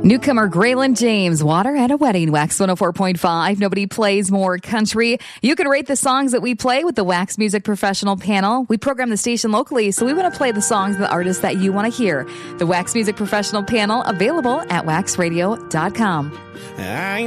Newcomer Graylin James, Water at a Wedding, Wax 104.5. Nobody plays more country. You can rate the songs that we play with the Wax Music Professional panel. We program the station locally, so we want to play the songs, the artists that you want to hear. The Wax Music Professional panel, available at waxradio.com.